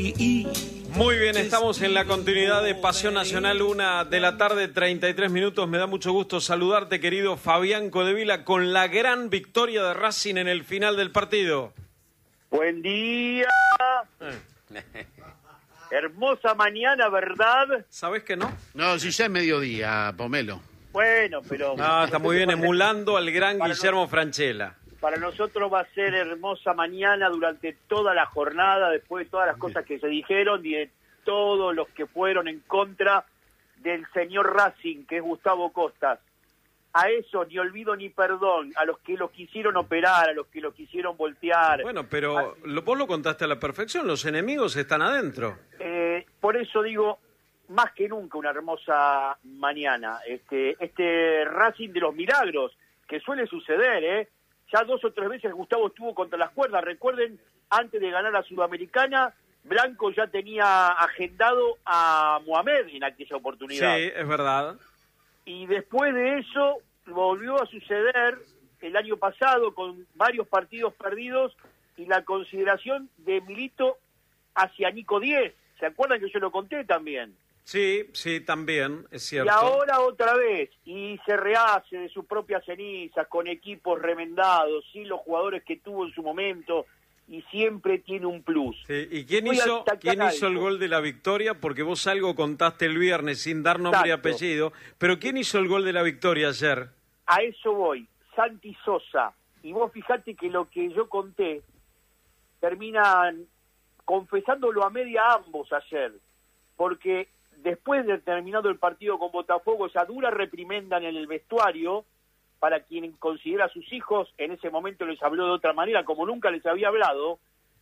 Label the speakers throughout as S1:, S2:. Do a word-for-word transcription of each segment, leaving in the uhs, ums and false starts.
S1: Muy bien, estamos en la continuidad de Pasión Nacional, una de la tarde, treinta y tres minutos. Me da mucho gusto saludarte, querido Fabián Codevila, con la gran victoria de Racing en el final del partido.
S2: Buen día. Hermosa mañana, ¿verdad?
S1: ¿Sabes que no?
S3: No, si ya es mediodía, Pomelo.
S2: Bueno, pero...
S1: No, está muy bien, emulando al gran
S2: para
S1: Guillermo
S2: nos...
S1: Francella.
S2: Para nosotros va a ser hermosa mañana durante toda la jornada, después de todas las cosas que se dijeron y de todos los que fueron en contra del señor Racing, que es Gustavo Costas. A eso ni olvido ni perdón, a los que lo quisieron operar, a los que lo quisieron voltear.
S1: Bueno, pero a... lo, vos lo contaste a la perfección, los enemigos están adentro.
S2: Eh, por eso digo, más que nunca una hermosa mañana. Este, este Racing de los milagros, que suele suceder, ¿eh? Ya dos o tres veces Gustavo estuvo contra las cuerdas. Recuerden, antes de ganar la Sudamericana, Blanco ya tenía agendado a Mohamed en aquella oportunidad.
S1: Sí, es verdad.
S2: Y después de eso, volvió a suceder el año pasado con varios partidos perdidos y la consideración de Milito hacia Nico Diez. ¿Se acuerdan que yo lo conté también?
S1: Sí, sí, también, es cierto.
S2: Y ahora otra vez, y se rehace de sus propias cenizas, con equipos remendados, sin los jugadores que tuvo en su momento, y siempre tiene un plus.
S1: Sí, ¿y quién hizo, quién hizo el gol de la victoria? Porque vos algo contaste el viernes sin dar nombre y apellido, pero ¿quién hizo el gol de la victoria ayer?
S2: A eso voy, Santi Sosa. Y vos fijate que lo que yo conté, terminan confesándolo a media ambos ayer, porque... después de terminado el partido con Botafogo, esa dura reprimenda en el vestuario, para quien considera a sus hijos, en ese momento les habló de otra manera, como nunca les había hablado,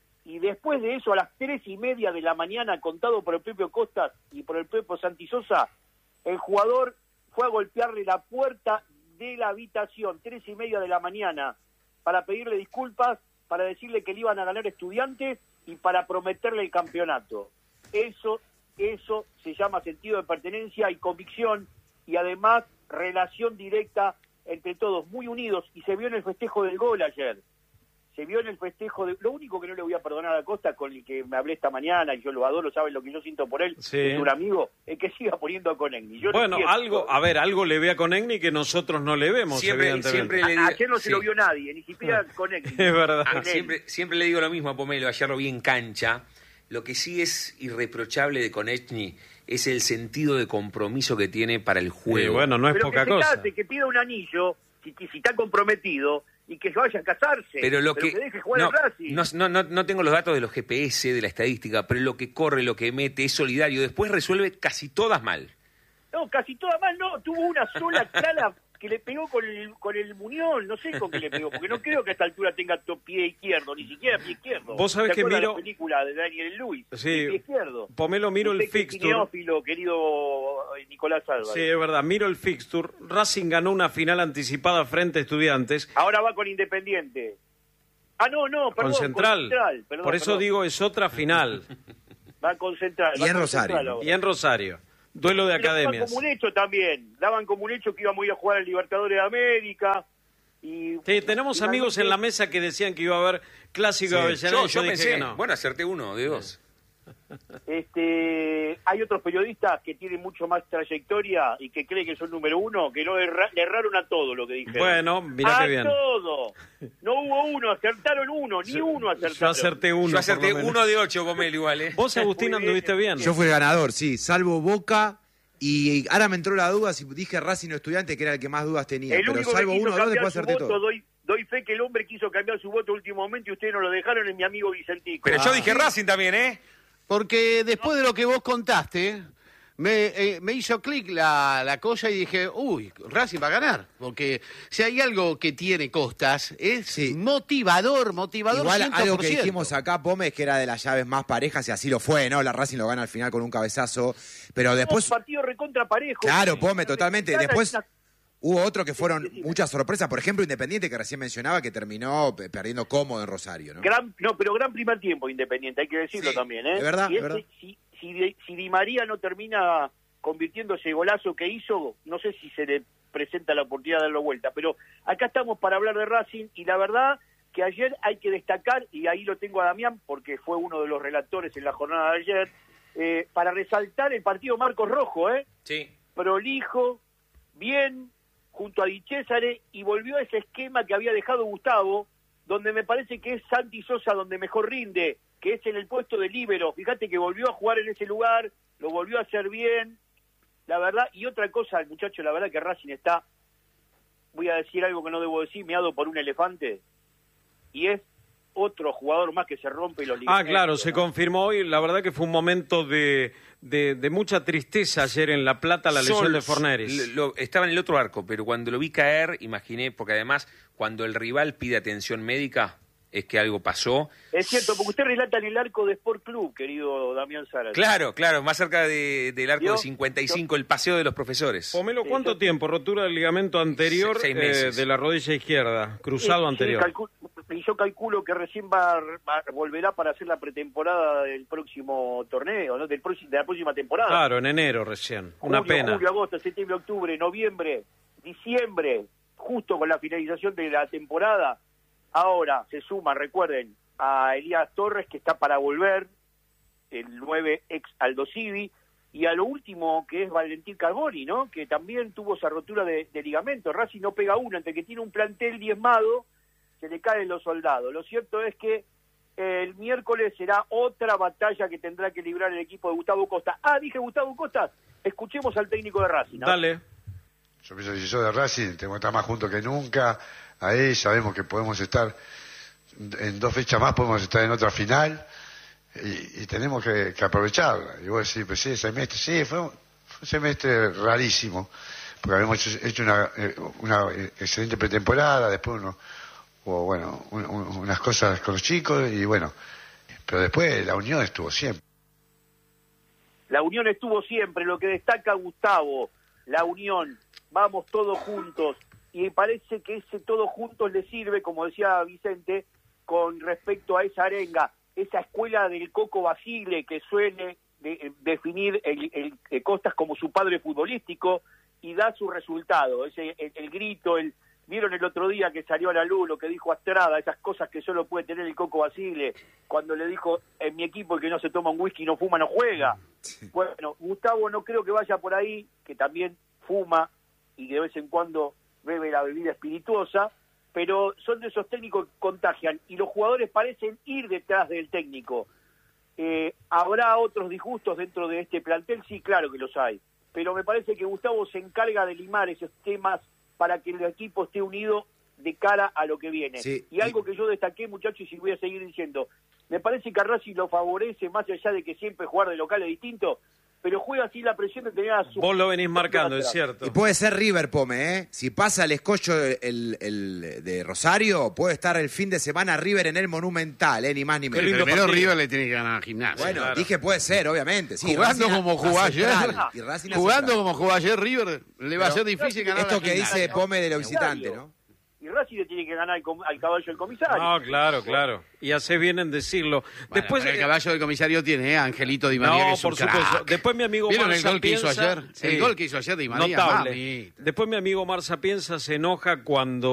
S2: y después de eso, a las tres y media de la mañana, contado por el propio Costas y por el propio Santi Sosa, el jugador fue a golpearle la puerta de la habitación, tres y media de la mañana, para pedirle disculpas, para decirle que le iban a ganar Estudiantes y para prometerle el campeonato. Eso Eso se llama sentido de pertenencia y convicción, y además relación directa entre todos, muy unidos, y se vio en el festejo del gol ayer. Se vio en el festejo de... Lo único que no le voy a perdonar a Costa, con el que me hablé esta mañana, y yo lo adoro, saben lo que yo siento por él, sí. Es un amigo, es que siga poniendo a Conegni. Yo
S1: bueno,
S2: no
S1: algo, a ver, algo le ve a Conegni que nosotros no le vemos,
S4: siempre,
S1: evidentemente.
S4: Siempre le digo,
S2: a, ayer no se
S4: sí.
S2: lo vio nadie, ni siquiera Conegni.
S1: Es verdad.
S4: Ah, siempre, siempre le digo lo mismo a Pomelo, ayer lo vi en cancha. Lo que sí es irreprochable de Konechny es el sentido de compromiso que tiene para el juego.
S1: Sí, bueno, no es
S2: Pero
S1: poca
S2: que se
S1: cosa.
S2: case, que pida un anillo, si, si está comprometido, y que vaya a casarse.
S4: Pero lo
S2: pero
S4: que,
S2: que deje jugar
S4: no,
S2: al Racing.
S4: No, no, no tengo los datos de los G P S, de la estadística, pero lo que corre, lo que mete, es solidario. Después resuelve casi todas mal.
S2: No, casi todas mal no. Tuvo una sola clara que le pegó con el, con el muñón. No sé con qué le pegó, porque no creo que a esta altura tenga to, pie izquierdo, ni siquiera pie izquierdo.
S1: Vos sabés que miro...
S2: la película de Daniel Lewis,
S1: sí,
S2: pie izquierdo.
S1: Pomelo, miro el fixture.
S2: Neófilo, querido Nicolás Álvarez.
S1: Sí, es verdad, miro el fixture. Racing ganó una final anticipada frente a Estudiantes.
S2: Ahora va con Independiente. Ah, no, no, perdón.
S1: Con Central.
S2: Con Central perdón,
S1: Por eso
S2: perdón.
S1: digo, es otra final.
S2: Va con Central.
S5: Y en Rosario.
S1: Y en Rosario. Duelo de academias.
S2: Daban como un hecho también. Daban como un hecho que íbamos a ir a jugar al Libertadores de América. Y
S1: sí, tenemos finalmente... amigos en la mesa que decían que iba a haber clásico de
S4: sí.
S1: Avellaneda.
S4: Yo, yo
S1: dije
S4: pensé,
S1: que no.
S4: Bueno, acerté uno de dos.
S2: Este, hay otros periodistas que tienen mucho más trayectoria y que creen que son número uno, que no erra, le erraron a todo lo que dijeron.
S1: Bueno, mirá
S2: a
S1: qué bien.
S2: A todo. No hubo uno, acertaron uno, ni
S1: yo,
S2: uno acertaron.
S1: Yo acerté uno.
S4: Yo acerté uno de ocho, Pomelo, igual, ¿eh?
S1: Vos, Agustín, anduviste bien.
S5: Yo fui el ganador, sí, salvo Boca. Y ahora me entró la duda si dije Racing o Estudiante, que era el que más dudas tenía.
S2: El
S5: pero salvo uno o dos, después acerté
S2: voto,
S5: todo.
S2: Doy, doy fe que el hombre quiso cambiar su voto a último momento y ustedes no lo dejaron, es mi amigo Vicentico.
S4: Pero
S1: ah.
S4: yo dije Racing también, ¿eh?
S3: Porque después de lo que vos contaste, me, eh, me hizo clic la, la cosa y dije, uy, Racing va a ganar. Porque si hay algo que tiene Costas, es sí. motivador, motivador
S5: Igual
S3: cien por ciento.
S5: algo que dijimos acá, Pome, es que era de las llaves más parejas y así lo fue, ¿no? La Racing lo gana al final con un cabezazo, pero después...
S2: Un partido recontra parejo.
S5: Claro, Pome, totalmente. Después...
S2: Una...
S5: Hubo otro que fueron muchas sorpresas, por ejemplo, Independiente, que recién mencionaba, que terminó perdiendo cómodo en Rosario, ¿no?
S2: Gran, no, pero gran primer tiempo Independiente, hay que decirlo sí, también, ¿eh?
S5: Es verdad,
S2: y
S5: es verdad.
S2: Si, si, si Di María no termina convirtiendo ese golazo que hizo, no sé si se le presenta la oportunidad de darlo vuelta, pero acá estamos para hablar de Racing, y la verdad que ayer hay que destacar, y ahí lo tengo a Damián, porque fue uno de los relatores en la jornada de ayer, eh, para resaltar el partido Marcos Rojo, ¿eh?
S4: Sí.
S2: Prolijo, bien, junto a Di Césare, y volvió a ese esquema que había dejado Gustavo, donde me parece que es Santi Sosa donde mejor rinde, que es en el puesto de líbero. Fíjate que volvió a jugar en ese lugar, lo volvió a hacer bien, la verdad. Y otra cosa, muchacho, la verdad que Racing está, voy a decir algo que no debo decir, meado por un elefante, y es otro jugador más que se rompe los ligamentos.
S1: Ah, claro, se
S2: ¿no?
S1: confirmó hoy. La verdad que fue un momento de, de, de mucha tristeza ayer en La Plata, la lesión
S4: Sol,
S1: de Forneris.
S4: Lo, lo, estaba en el otro arco, pero cuando lo vi caer, imaginé, porque además, cuando el rival pide atención médica, es que algo pasó.
S2: Es cierto, porque usted relata en el arco de Sport Club, querido Damián Zárate.
S4: Claro, claro, más cerca de, del arco
S2: Yo-
S4: de cincuenta y cinco, el paseo de los profesores.
S1: Pomelo,
S2: Sí,
S1: ¿cuánto
S2: yo-
S1: tiempo? Rotura del ligamento anterior
S4: Se- seis
S1: eh,
S4: meses.
S1: de la rodilla izquierda, cruzado
S2: Sí,
S1: anterior.
S2: sí, calcu- y yo calculo que recién va, va- volverá para hacer la pretemporada del próximo torneo, ¿no? Del próximo, de la próxima temporada.
S1: Claro, en enero recién. Una
S2: Junio,
S1: pena.
S2: Julio, agosto, septiembre, octubre, noviembre, diciembre, justo con la finalización de la temporada. Ahora se suma, recuerden, a Elías Torres, que está para volver, el nueve ex Aldo Civi, y a lo último que es Valentín Carboni, ¿no? Que también tuvo esa rotura de, de ligamento. Racing no pega una, entre que tiene un plantel diezmado, se le caen los soldados. Lo cierto es que el miércoles será otra batalla que tendrá que librar el equipo de Gustavo Costa. Ah, dije Gustavo Costa, escuchemos al técnico de Racing, ¿no?
S1: Dale.
S6: Yo pienso que si soy de Racing, tengo que estar más juntos que nunca. Ahí sabemos que podemos estar, en dos fechas más podemos estar en otra final y, y tenemos que, que aprovecharla. Y vos decís, pues sí, semestre, sí, fue un, fue un semestre rarísimo, porque habíamos hecho, hecho una, eh, una excelente pretemporada, después uno, hubo, bueno, un, un, unas cosas con los chicos y bueno, pero después la unión estuvo siempre.
S2: La unión estuvo siempre, lo que destaca Gustavo, la unión, vamos todos juntos, y parece que ese todos juntos le sirve, como decía Vicente, con respecto a esa arenga, esa escuela del Coco Basile que suele de, definir el, el, el Costas como su padre futbolístico y da su resultado, ese el, el grito, el vieron el otro día que salió a la luz lo que dijo Astrada, esas cosas que solo puede tener el Coco Basile, cuando le dijo, en mi equipo el que no se toma un whisky no fuma, no juega. Sí. Bueno, Gustavo no creo que vaya por ahí, que también fuma y de vez en cuando bebe la bebida espirituosa, pero son de esos técnicos que contagian y los jugadores parecen ir detrás del técnico. Eh, ¿Habrá otros disgustos dentro de este plantel? Sí, claro que los hay, pero me parece que Gustavo se encarga de limar esos temas para que el equipo esté unido de cara a lo que viene.
S5: Sí,
S2: y algo que yo destaqué, muchachos, y voy a seguir diciendo, me parece que a Racing lo favorece, más allá de que siempre jugar de local es distinto, pero juega así la presión de tener a su...
S1: Vos lo venís marcando, es cierto.
S5: Y puede ser River, Pome, ¿eh? Si pasa el escollo el, el de Rosario, puede estar el fin de semana River en el Monumental, ¿eh? Ni más ni menos.
S3: Pero primero
S1: partido.
S3: River le tiene que ganar a Gimnasia.
S5: Bueno,
S1: claro.
S5: dije puede ser, obviamente. Sí,
S3: Jugando
S5: Racing
S3: como
S5: a-
S3: jugó
S5: a
S3: ayer,
S5: Central, y Racing a
S3: jugando
S5: Central.
S3: como jugó ayer River, le va a
S5: Pero
S3: ser difícil ganar
S5: Esto
S3: a
S5: que
S3: Gimnasia.
S5: dice Pome de los visitantes, ¿no?
S2: Y Racing le tiene que ganar al, com- al caballo del comisario.
S1: No, claro, claro. Y hace bien en decirlo.
S3: Bueno,
S1: Después
S3: pero el
S1: eh,
S3: caballo del comisario tiene, ¿eh? Angelito Di María,
S1: No,
S3: que es un
S1: por supuesto.
S3: crack.
S1: Después mi amigo
S3: ¿Vieron el
S1: Marza
S3: gol que hizo
S1: piensa-
S3: ayer?
S1: Sí.
S3: El gol que hizo ayer Di María,
S1: Notable.
S3: mami.
S1: Después mi amigo Marza Piensa se enoja cuando